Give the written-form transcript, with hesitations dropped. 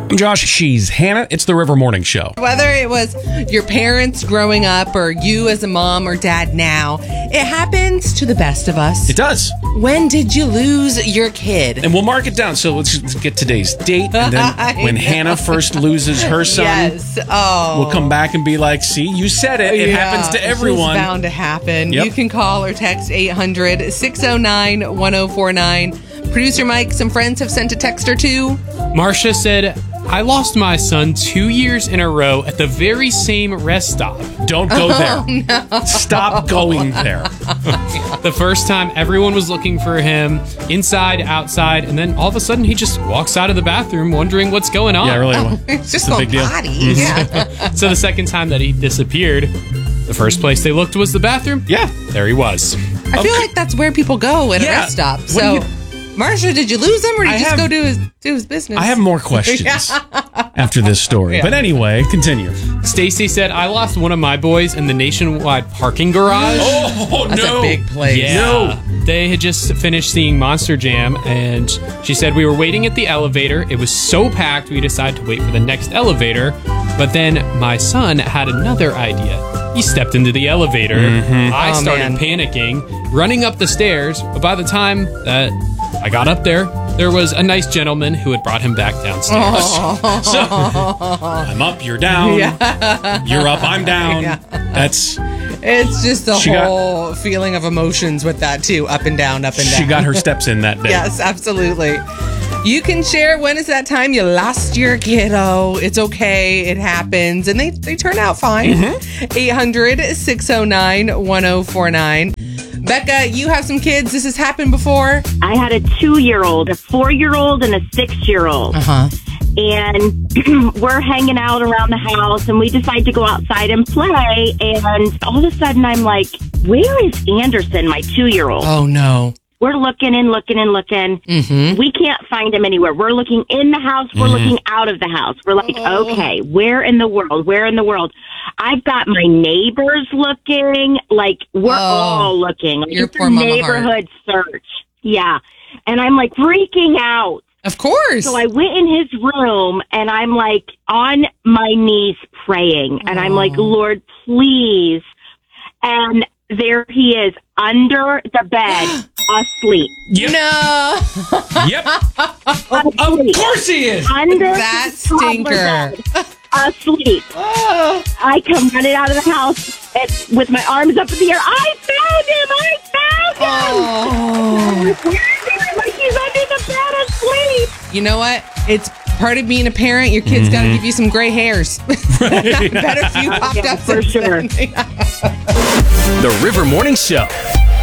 I'm Josh. She's Hannah. It's the River Morning Show. Whether it was your parents growing up or you as a mom or dad now, it happens to the best of us. It does. When did you lose your kid? And we'll mark it down. So let's get today's date. And then when Hannah first loses her son, Yes. Oh. we'll come back and be like, see, you said it. It happens to everyone. It's bound to happen. Yep. You can call or text 800-609-1049. Producer Mike, some friends have sent a text or two. Marcia said, I lost my son 2 years in a row at the very same rest stop. Don't go there. No. Stop going there. The first time everyone was looking for him, inside, outside, and then all of a sudden he just walks out of the bathroom wondering what's going on. Yeah, really. It's just a going big deal. potty. Yeah. So the second time that he disappeared, the first place they looked was the bathroom. Yeah. There he was. I feel like that's where people go at a rest stop. So, Marcia, did you lose him or did you just go do his business? I have more questions after this story. Yeah. But anyway, continue. Stacy said, I lost one of my boys in the Nationwide parking garage. Oh, That's a big place. Yeah. No. They had just finished seeing Monster Jam, and she said we were waiting at the elevator. It was so packed, we decided to wait for the next elevator. But then my son had another idea. He stepped into the elevator. I started panicking, running up the stairs. But by the time that I got up there was a nice gentleman who had brought him back downstairs. So, I'm up, you're down. You're up, I'm down. It's just the whole feeling of emotions with that too, up and down, up and down. She got her steps in that day. Yes, absolutely. You can share when is that time you lost your kiddo. It's okay. It happens. And they turn out fine. 800-609-1049. Becca, you have some kids. This has happened before? I had a 2-year-old, a 4-year-old, and a 6-year-old. And we're hanging out around the house, and we decide to go outside and play. And all of a sudden, I'm like, where is Anderson, my 2-year-old? Oh, no. We're looking and looking and looking. We can't find him anywhere. We're looking in the house. We're looking out of the house. We're like, okay, where in the world? Where in the world? I've got my neighbors looking. Like, we're all looking. Like, Your it's poor a mama neighborhood search. Yeah. And I'm like freaking out. Of course. So I went in his room and I'm like on my knees praying. And I'm like, Lord, please. And there he is under the bed. Asleep. Yep. No. Yep. Of course he is. Under That the toddler stinker. bed, asleep. I come running out of the house with my arms up in the air. I found him. Oh. Where is he? Like he's under the bed asleep. You know what? It's part of being a parent. Your kid's got to give you some gray hairs. Better if you popped up for sure. The River Morning Show.